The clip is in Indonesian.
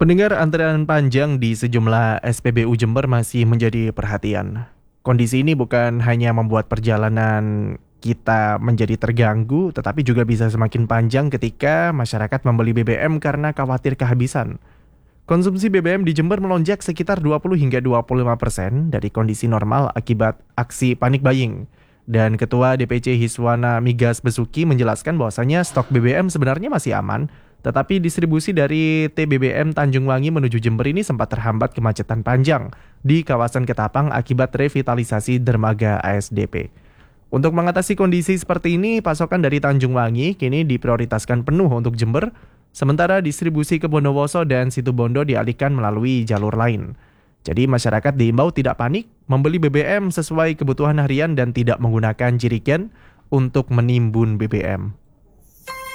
Pendengar, antrean panjang di sejumlah SPBU Jember masih menjadi perhatian. Kondisi ini bukan hanya membuat perjalanan kita menjadi terganggu, tetapi juga bisa semakin panjang ketika masyarakat membeli BBM karena khawatir kehabisan. Konsumsi BBM di Jember melonjak sekitar 20 hingga 25% dari kondisi normal akibat aksi panik buying. Dan Ketua DPC Hiswana Migas Besuki menjelaskan bahwasanya stok BBM sebenarnya masih aman, tetapi distribusi dari TBBM Tanjung Wangi menuju Jember ini sempat terhambat kemacetan panjang di kawasan Ketapang akibat revitalisasi dermaga ASDP. Untuk mengatasi kondisi seperti ini, pasokan dari Tanjung Wangi kini diprioritaskan penuh untuk Jember, sementara distribusi ke Bondowoso dan Situbondo dialihkan melalui jalur lain. Jadi masyarakat diimbau tidak panik, membeli BBM sesuai kebutuhan harian dan tidak menggunakan jerigen untuk menimbun BBM.